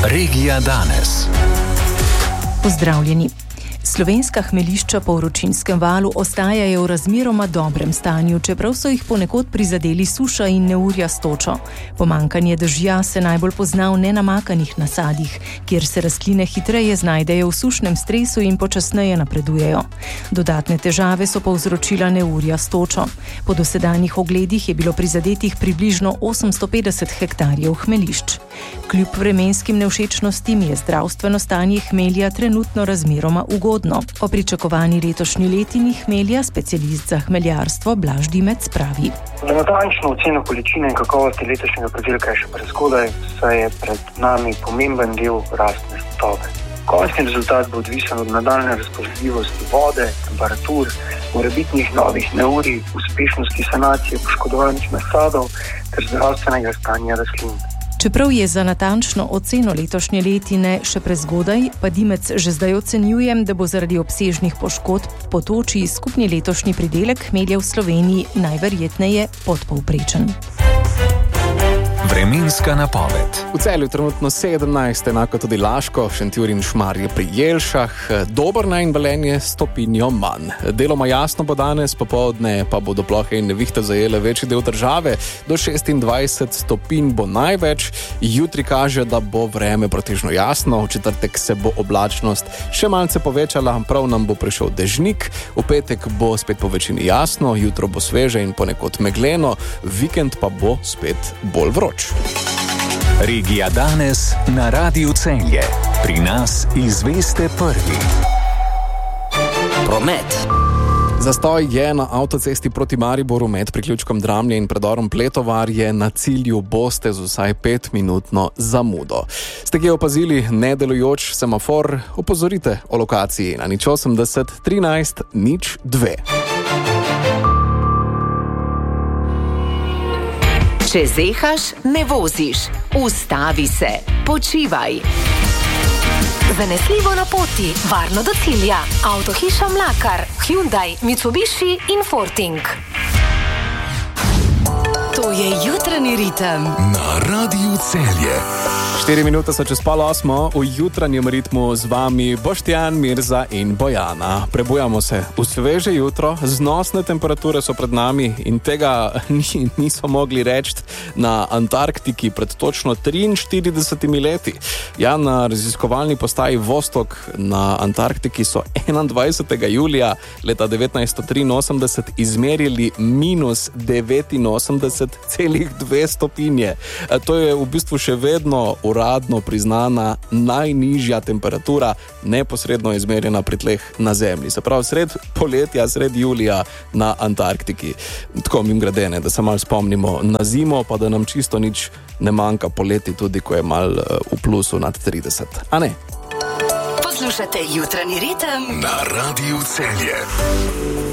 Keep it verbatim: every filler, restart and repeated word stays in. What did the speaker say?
Regija danes. Pozdravljeni. Slovenska hmeljišča po vročinskem valu ostajajo v razmeroma dobrem stanju, čeprav so jih ponekod prizadeli suša in neurja s točo. Pomanjkanje dežja se najbolj pozna v nenamakanih nasadih, kjer se rastline hitreje znajdejo v sušnem stresu in počasneje napredujejo. Dodatne težave so povzročila neurja s točo. Po dosedanjih ogledih je bilo prizadetih približno osemsto petdeset hektarjev hmeljišč. Kljub vremenskim nevšečnostim je zdravstveno stanje hmelja trenutno razmeroma ugodno. O pričakovani letošnji letini hmelja specialist za hmeljarstvo Blaž Dimec pravi. Za natančno oceno količine in kakovosti letošnjega pridelka je še prezgodaj, saj je pred nami pomemben del rastne dobe. Končni rezultat bo odvisen od nadaljnje razpoložljivosti vode, temperatur, morebitnih novih neurij, uspešnosti sanacije poškodovanih nasadov ter zdravstvenega stanja rastlin. Čeprav je za natančno oceno letošnje letine še prezgodaj, pa Dimec že zdaj ocenjuje, da bo zaradi obsežnih poškodb potočij skupni letošnji pridelek hmelja v Sloveniji najverjetneje podpovprečen. Vremenska napoved. V Celju trenutno sedemnajst, enako tudi Laško, Šentjur in Šmarje pri Jelšah, Dobrna in Velenje stopinjo manj. Deloma jasno bo danes, popoldne pa bodo plohe in nevihte zajele večji del države, do šestindvajset stopinj bo največ. Jutri kaže, da bo vreme pretežno jasno, v četrtek se bo oblačnost še malce povečala, prav nam bo prišel dežnik, v petek bo spet po večini jasno, jutro bo sveže in ponekod megleno, vikend pa bo spet bolj vroč. Regija danes na Radiu Celje. Pri nas izveste prvi. Promet. Zastoj je na avtocesti proti Mariboru med priključkom Dramlje in predorom Pletovarje, na cilju boste z vsaj petminutno zamudo. Ste kje opazili nedelujoč semafor? Opozorite o lokaciji na nič osemdeset trinajst nič dve. Če zehaš, ne voziš. Ustavi se. Počivaj. Zanesljivo na poti, varno do cilja. Avtohiša Mlakar, Hyundai, Mitsubishi in Forting. To je jutranji ritem na Radiu Celje. Štiri minute so čez pol osmo, v jutranjem ritmu z vami Boštjan, Mirza in Bojana. Prebujamo se v sveže jutro, znosne temperature so pred nami in tega ni, niso mogli reči na Antarktiki pred točno triinštiridesetimi leti. Ja, na raziskovalni postaji Vostok na Antarktiki so enaindvajsetega julija leta devetnajststo triinosemdeset izmerili minus devetinosemdeset celih dve stopinje. To je v bistvu še vedno uradno priznana najnižja temperatura, neposredno izmerjena pri tleh na Zemlji. Se pravi, sred poletja, sred julija na Antarktiki. Tako mimogredene, da se malo spomnimo na zimo, pa da nam čisto nič ne manjka poleti, tudi ko je malo v plusu nad trideset. A ne? Poslušate jutranji ritem na Radiu Celje.